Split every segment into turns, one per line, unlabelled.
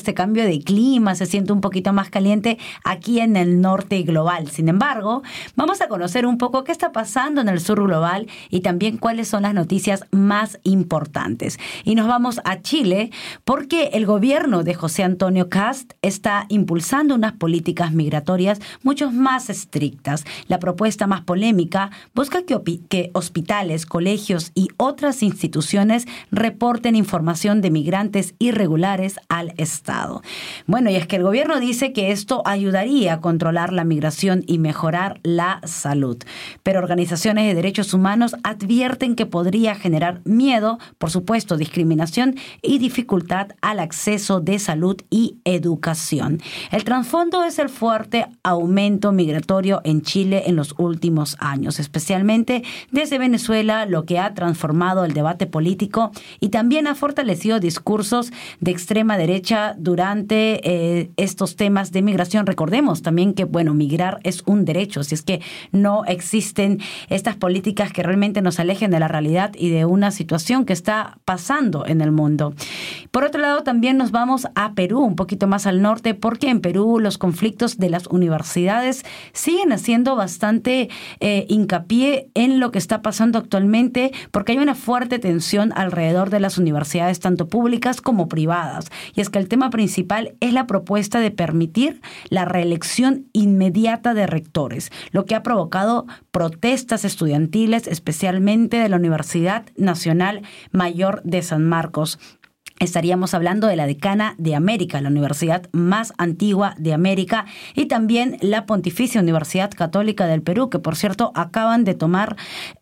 este cambio de clima, se siente un poquito más caliente aquí en el norte global. Sin embargo, vamos a conocer un poco qué está pasando en el sur global y también cuáles son las noticias más importantes. Y nos vamos a Chile porque el gobierno de José Antonio Kast está impulsando unas políticas migratorias mucho más estrictas. La propuesta más polémica busca que hospitales, colegios y otras instituciones reporten información de migrantes irregulares al Estado. Bueno, y es que el gobierno dice que esto ayudaría a controlar la migración y mejorar la salud. Pero organizaciones de derechos humanos advierten que podría generar miedo, por supuesto, discriminación y dificultad al acceso de salud y educación. El trasfondo es el fuerte aumento migratorio en Chile en los últimos años, especialmente desde Venezuela, lo que ha transformado el debate político y también ha fortalecido discursos de extrema derecha durante estos temas de migración. Recordemos también que, bueno, migrar es un derecho, si es que no existen estas políticas que realmente nos alejen de la realidad y de una situación que está pasando en el mundo. Por otro lado, también nos vamos a Perú, un poquito más al norte, porque en Perú los conflictos de las universidades siguen haciendo bastante hincapié en lo que está pasando actualmente, porque hay una fuerte tensión alrededor de las universidades, tanto públicas como privadas. Y es que el tema principal es la propuesta de permitir la reelección inmediata de rectores, lo que ha provocado protestas estudiantiles, especialmente de la Universidad Nacional Mayor de San Marcos. Estaríamos hablando de la Decana de América, la universidad más antigua de América, y también la Pontificia Universidad Católica del Perú, que por cierto acaban de tomar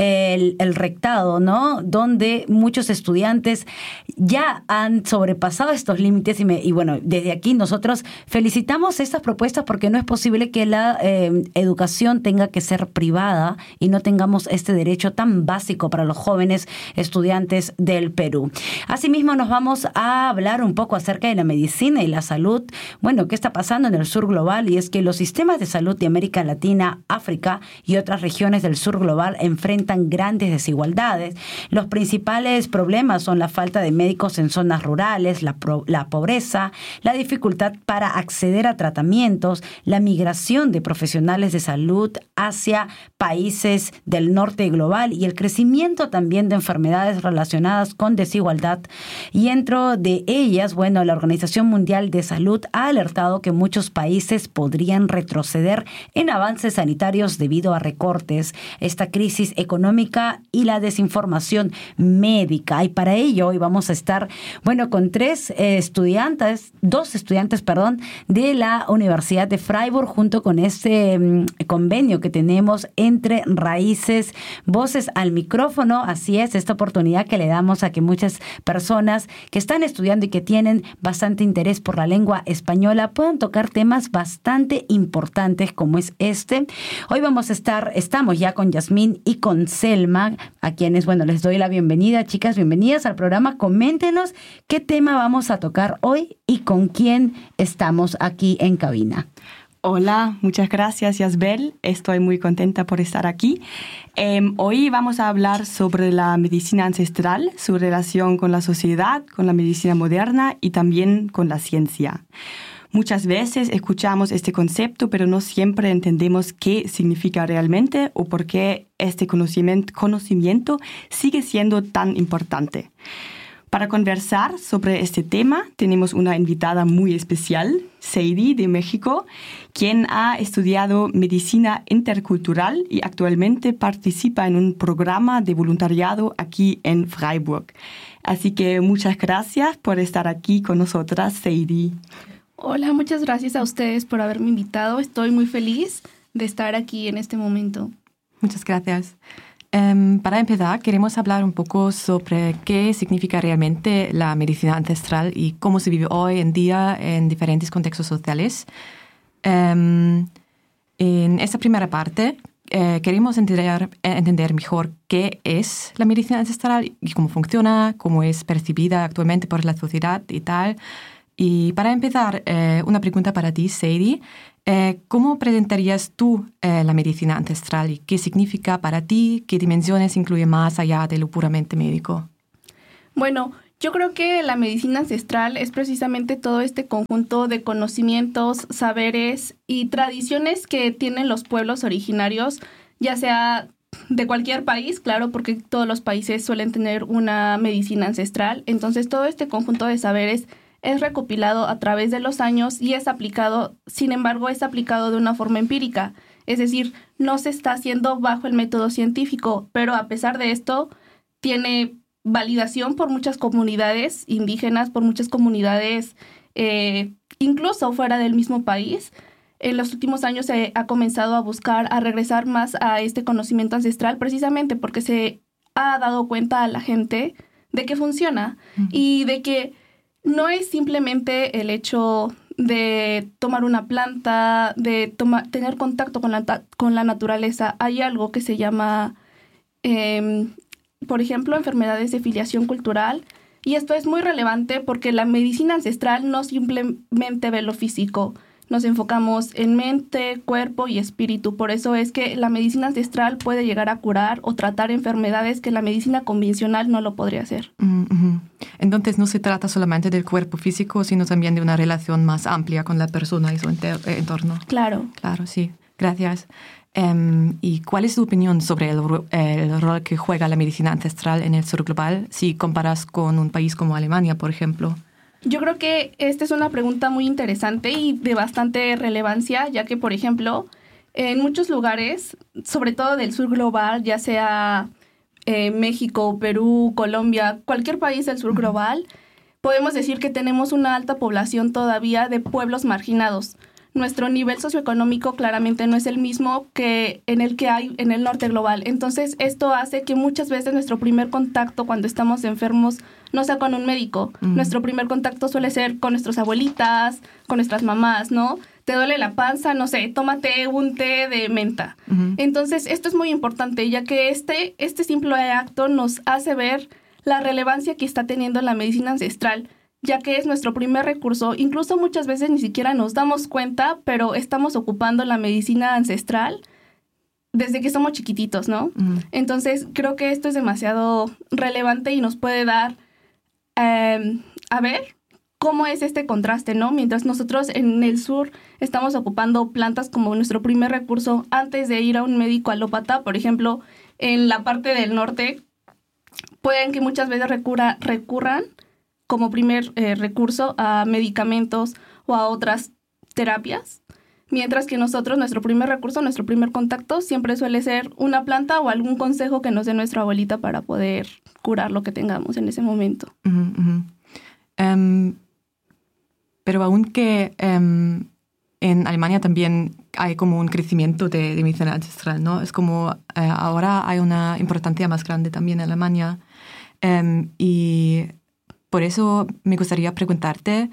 el rectado, ¿no? Donde muchos estudiantes ya han sobrepasado estos límites y bueno, desde aquí nosotros felicitamos estas propuestas porque no es posible que la educación tenga que ser privada y no tengamos este derecho tan básico para los jóvenes estudiantes del Perú. Asimismo, nos vamos a hablar un poco acerca de la medicina y la salud. Bueno, ¿qué está pasando en el sur global? Y es que los sistemas de salud de América Latina, África y otras regiones del sur global enfrentan grandes desigualdades. Los principales problemas son la falta de médicos en zonas rurales, la pobreza, la dificultad para acceder a tratamientos, la migración de profesionales de salud hacia países del norte global y el crecimiento también de enfermedades relacionadas con desigualdad. Y dentro de ellas, bueno, la Organización Mundial de Salud ha alertado que muchos países podrían retroceder en avances sanitarios debido a recortes, esta crisis económica y la desinformación médica. Y para ello hoy vamos a estar, bueno, con dos estudiantes, de la Universidad de Freiburg, junto con este convenio que tenemos entre Raíces, Voces al Micrófono. Así es, esta oportunidad que le damos a que muchas personas que están estudiando y que tienen bastante interés por la lengua española puedan tocar temas bastante importantes como es este. Hoy estamos ya con Yasmín y con Selma, a quienes, bueno, les doy la bienvenida. Chicas, bienvenidas al programa. Coméntenos qué tema vamos a tocar hoy y con quién estamos aquí en cabina.
Hola, muchas gracias, Yasbel. Estoy muy contenta por estar aquí. Hoy vamos a hablar sobre la medicina ancestral, su relación con la sociedad, con la medicina moderna y también con la ciencia. Muchas veces escuchamos este concepto, pero no siempre entendemos qué significa realmente o por qué este conocimiento sigue siendo tan importante. Para conversar sobre este tema, tenemos una invitada muy especial, Sadie de México, quien ha estudiado medicina intercultural y actualmente participa en un programa de voluntariado aquí en Freiburg. Así que muchas gracias por estar aquí con nosotras, Sadie.
Hola, muchas gracias a ustedes por haberme invitado. Estoy muy feliz de estar aquí en este momento.
Muchas gracias. Para empezar, queremos hablar un poco sobre qué significa realmente la medicina ancestral y cómo se vive hoy en día en diferentes contextos sociales. En esta primera parte, queremos entender mejor qué es la medicina ancestral y cómo funciona, cómo es percibida actualmente por la sociedad y tal. Y para empezar, una pregunta para ti, Sadie. ¿Cómo presentarías tú la medicina ancestral y qué significa para ti? ¿Qué dimensiones incluye más allá de lo puramente médico?
Bueno, Yo creo que la medicina ancestral es precisamente todo este conjunto de conocimientos, saberes y tradiciones que tienen los pueblos originarios, ya sea de cualquier país, claro, porque todos los países suelen tener una medicina ancestral. Entonces, todo este conjunto de saberes es recopilado a través de los años y es aplicado, sin embargo, es aplicado de una forma empírica. Es decir, no se está haciendo bajo el método científico, pero a pesar de esto, tiene validación por muchas comunidades indígenas, por muchas comunidades incluso fuera del mismo país. En los últimos años se ha comenzado a buscar, a regresar más a este conocimiento ancestral, precisamente porque se ha dado cuenta a la gente de que funciona y de que no es simplemente el hecho de tomar una planta, de tener contacto con la naturaleza. Hay algo que se llama, por ejemplo, enfermedades de filiación cultural. Y esto es muy relevante porque la medicina ancestral no simplemente ve lo físico. Nos enfocamos en mente, cuerpo y espíritu. Por eso es que la medicina ancestral puede llegar a curar o tratar enfermedades que la medicina convencional no lo podría hacer.
Entonces no se trata solamente del cuerpo físico, sino también de una relación más amplia con la persona y su entorno.
Claro.
Claro, sí. Gracias. ¿Y cuál es tu opinión sobre el rol que juega la medicina ancestral en el sur global si comparas con un país como Alemania, por ejemplo?
Yo creo que esta es una pregunta muy interesante y de bastante relevancia, ya que, por ejemplo, en muchos lugares, sobre todo del sur global, ya sea México, Perú, Colombia, cualquier país del sur global, podemos decir que tenemos una alta población todavía de pueblos marginados. Nuestro nivel socioeconómico claramente no es el mismo que en el que hay en el norte global. Entonces, esto hace que muchas veces nuestro primer contacto cuando estamos enfermos no sea con un médico. Nuestro primer contacto suele ser con nuestras abuelitas, con nuestras mamás, ¿no? Te duele la panza, no sé, tómate un té de menta. Entonces, esto es muy importante, ya que este simple acto nos hace ver la relevancia que está teniendo la medicina ancestral, ya que es nuestro primer recurso. Incluso muchas veces ni siquiera nos damos cuenta, pero estamos ocupando la medicina ancestral desde que somos chiquititos, ¿no? Entonces, creo que esto es demasiado relevante y nos puede dar a ver cómo es este contraste, ¿no? Mientras nosotros en el sur estamos ocupando plantas como nuestro primer recurso antes de ir a un médico alópata, por ejemplo, en la parte del norte, pueden que muchas veces recurran como primer recurso a medicamentos o a otras terapias, mientras que nosotros, nuestro primer recurso, nuestro primer contacto siempre suele ser una planta o algún consejo que nos dé nuestra abuelita para poder curar lo que tengamos en ese momento.
Pero aunque en Alemania también hay como un crecimiento de medicina ancestral, ¿no? Es como ahora hay una importancia más grande también en Alemania. Y por eso me gustaría preguntarte...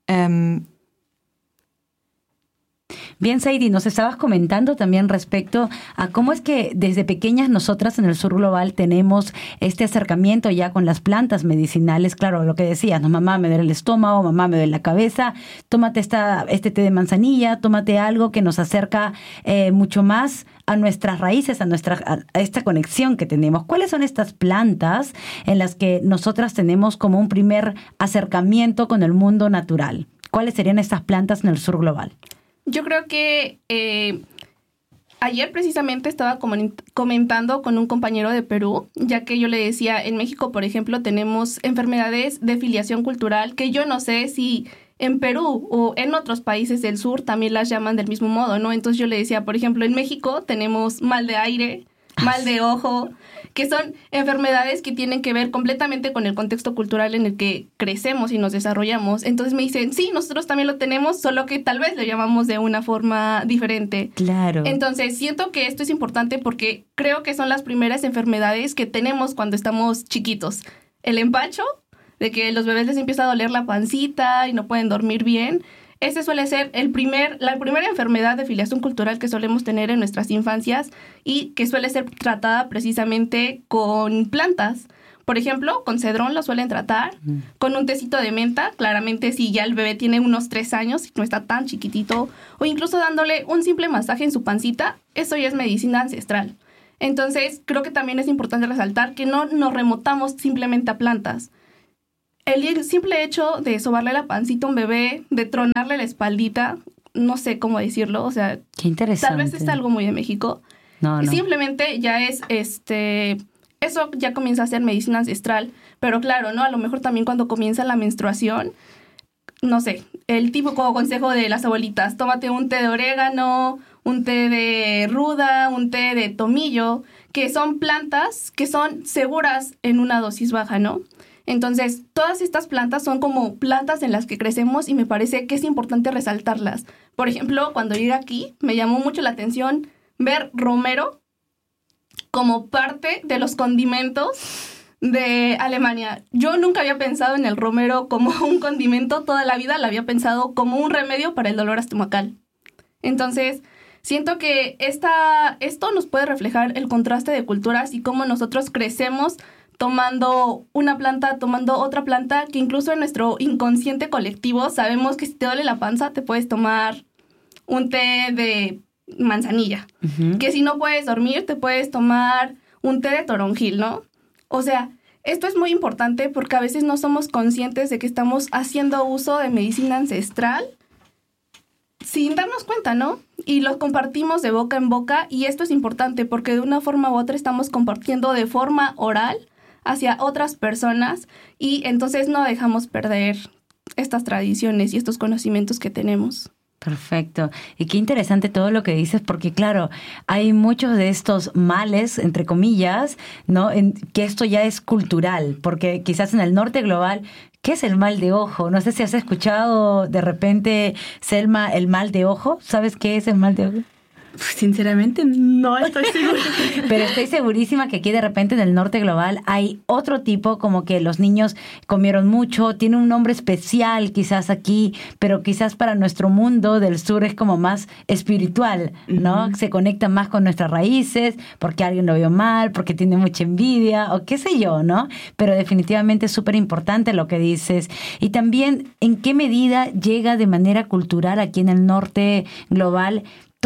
Bien, Saidi, nos estabas comentando también respecto a cómo es que desde pequeñas nosotras en el sur global tenemos este acercamiento ya con las plantas medicinales. Claro, lo que decías, ¿no? Mamá, me duele el estómago, mamá, me duele la cabeza, tómate este té de manzanilla, tómate algo que nos acerca mucho más a nuestras raíces, a esta conexión que tenemos. ¿Cuáles son estas plantas en las que nosotras tenemos como un primer acercamiento con el mundo natural? ¿Cuáles serían estas plantas en el sur global?
Yo creo que ayer precisamente estaba comentando con un compañero de Perú, ya que yo le decía, en México, por ejemplo, tenemos enfermedades de filiación cultural que yo no sé si en Perú o en otros países del sur también las llaman del mismo modo, ¿no? Entonces yo le decía, por ejemplo, en México tenemos mal de aire, mal de ojo, que son enfermedades que tienen que ver completamente con el contexto cultural en el que crecemos y nos desarrollamos. Entonces me dicen, sí, nosotros también lo tenemos, solo que tal vez lo llamamos de una forma diferente.
Claro.
Entonces siento que esto es importante porque creo que son las primeras enfermedades que tenemos cuando estamos chiquitos. El empacho, de que los bebés les empieza a doler la pancita y no pueden dormir bien. Ese suele ser la primera enfermedad de filiación cultural que solemos tener en nuestras infancias y que suele ser tratada precisamente con plantas. Por ejemplo, con cedrón lo suelen tratar, con un tecito de menta, claramente si ya el bebé tiene unos 3 años y no está tan chiquitito, o incluso dándole un simple masaje en su pancita, eso ya es medicina ancestral. Entonces, creo que también es importante resaltar que no nos remotamos simplemente a plantas. el simple hecho de sobarle la pancita a un bebé, de tronarle la espaldita, no sé cómo decirlo, o sea,
qué interesante.
Tal vez es algo muy de México.
No.
Simplemente ya es, eso ya comienza a ser medicina ancestral, pero claro, ¿no? A lo mejor también cuando comienza la menstruación, no sé, el típico consejo de las abuelitas, tómate un té de orégano, un té de ruda, un té de tomillo, que son plantas que son seguras en una dosis baja, ¿no? Entonces, todas estas plantas son como plantas en las que crecemos y me parece que es importante resaltarlas. Por ejemplo, cuando llegué aquí, me llamó mucho la atención ver romero como parte de los condimentos de Alemania. Yo nunca había pensado en el romero como un condimento, toda la vida lo había pensado como un remedio para el dolor estomacal. Entonces, siento que esto nos puede reflejar el contraste de culturas y cómo nosotros crecemos tomando una planta, tomando otra planta, que incluso en nuestro inconsciente colectivo sabemos que si te duele la panza te puedes tomar un té de manzanilla. Uh-huh. Que si no puedes dormir te puedes tomar un té de toronjil, ¿no? O sea, esto es muy importante porque a veces no somos conscientes de que estamos haciendo uso de medicina ancestral sin darnos cuenta, ¿no? Y lo compartimos de boca en boca y esto es importante porque de una forma u otra estamos compartiendo de forma oral hacia otras personas y entonces no dejamos perder estas tradiciones y estos conocimientos que tenemos.
Perfecto. Y qué interesante todo lo que dices, porque claro, hay muchos de estos males, entre comillas, ¿no? Que esto ya es cultural, porque quizás en el norte global, ¿qué es el mal de ojo? No sé si has escuchado de repente, Selma, el mal de ojo. ¿Sabes qué es el mal de ojo?
Sinceramente no estoy segura.
Pero estoy segurísima que aquí de repente en el norte global hay otro tipo, como que los niños comieron mucho, tiene un nombre especial quizás aquí, pero quizás para nuestro mundo del sur es como más espiritual, ¿no? Uh-huh. Se conecta más con nuestras raíces, porque alguien lo vio mal, porque tiene mucha envidia, o qué sé yo, ¿no? Pero definitivamente es súper importante lo que dices. Y también, ¿en qué medida llega de manera cultural aquí en el norte global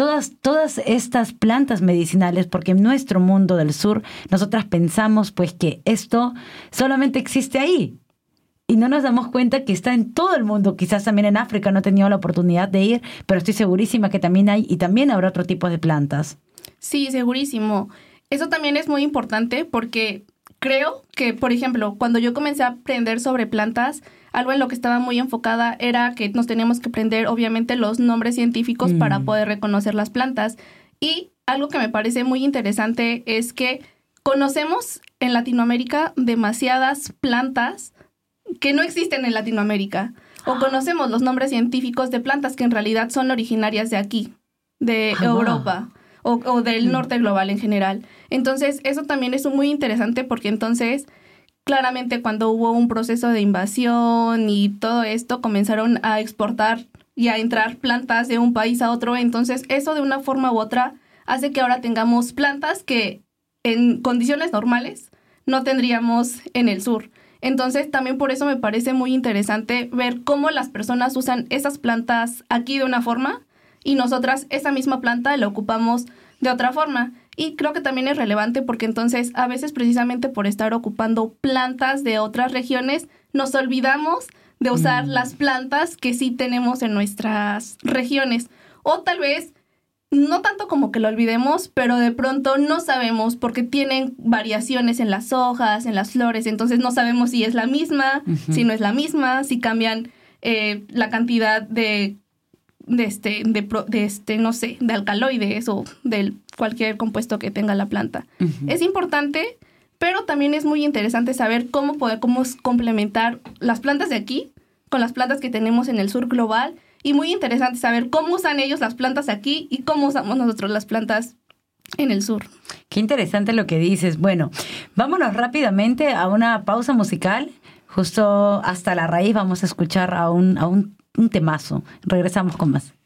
todas estas plantas medicinales? Porque en nuestro mundo del sur, nosotras pensamos pues que esto solamente existe ahí. Y no nos damos cuenta que está en todo el mundo. Quizás también en África no he tenido la oportunidad de ir, pero estoy segurísima que también hay y también habrá otro tipo de plantas.
Sí, segurísimo. Eso también es muy importante porque creo que, por ejemplo, cuando yo comencé a aprender sobre plantas, algo en lo que estaba muy enfocada era que nos teníamos que aprender, obviamente, los nombres científicos para poder reconocer las plantas. Y algo que me parece muy interesante es que conocemos en Latinoamérica demasiadas plantas que no existen en Latinoamérica. O conocemos los nombres científicos de plantas que en realidad son originarias de aquí, de Europa o del norte global en general. Entonces, eso también es muy interesante porque entonces, claramente cuando hubo un proceso de invasión y todo esto, comenzaron a exportar y a entrar plantas de un país a otro. Entonces, eso de una forma u otra hace que ahora tengamos plantas que en condiciones normales no tendríamos en el sur. Entonces, también por eso me parece muy interesante ver cómo las personas usan esas plantas aquí de una forma y nosotras esa misma planta la ocupamos de otra forma. Y creo que también es relevante porque entonces a veces precisamente por estar ocupando plantas de otras regiones nos olvidamos de usar las plantas que sí tenemos en nuestras regiones. O tal vez no tanto como que lo olvidemos, pero de pronto no sabemos porque tienen variaciones en las hojas, en las flores. Entonces no sabemos si es la misma, si no es la misma, si cambian la cantidad de no sé, de alcaloides o de cualquier compuesto que tenga la planta. Es importante, pero también es muy interesante saber cómo podemos complementar las plantas de aquí con las plantas que tenemos en el sur global y muy interesante saber cómo usan ellos las plantas aquí y cómo usamos nosotros las plantas en el sur.
Qué interesante lo que dices. Bueno, vámonos rápidamente a una pausa musical. Justo hasta la raíz vamos a escuchar a un temazo. Regresamos con más.